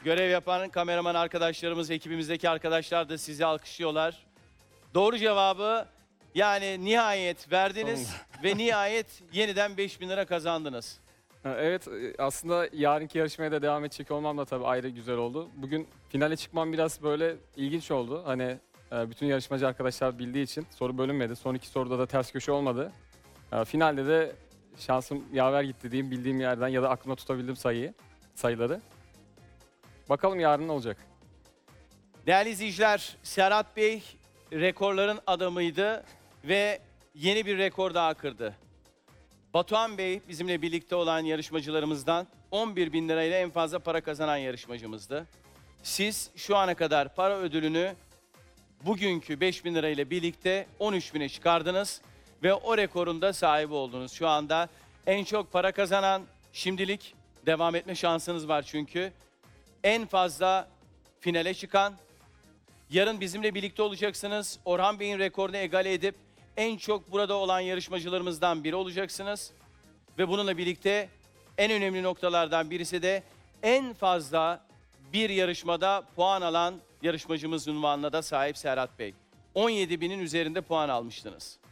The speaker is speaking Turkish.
Görev yapan kameraman arkadaşlarımız, ekibimizdeki arkadaşlar da sizi alkışlıyorlar. Doğru cevabı yani nihayet verdiniz ve nihayet yeniden 5.000 lira kazandınız. Evet, aslında yarınki yarışmaya da devam edecek olmam da tabii ayrı güzel oldu. Bugün finale çıkmam biraz böyle ilginç oldu. Hani bütün yarışmacı arkadaşlar bildiği için soru bölünmedi. Son iki soruda da ters köşe olmadı. Finalde de şansım yaver gitti diyeyim, bildiğim yerden ya da aklımda tutabildim sayıları. Bakalım yarın ne olacak? Değerli izleyiciler, Serhat Bey rekorların adamıydı ve yeni bir rekor daha kırdı. Batuhan Bey bizimle birlikte olan yarışmacılarımızdan 11.000 lirayla en fazla para kazanan yarışmacımızdı. Siz şu ana kadar para ödülünü bugünkü 5.000 lirayla birlikte 13.000'e çıkardınız ve o rekorun da sahibi oldunuz. Şu anda en çok para kazanan, şimdilik devam etme şansınız var çünkü en fazla finale çıkan, yarın bizimle birlikte olacaksınız. Orhan Bey'in rekorunu egale edip en çok burada olan yarışmacılarımızdan biri olacaksınız. Ve bununla birlikte en önemli noktalardan birisi de en fazla bir yarışmada puan alan yarışmacımız unvanına da sahip Serhat Bey. 17.000'in üzerinde puan almıştınız.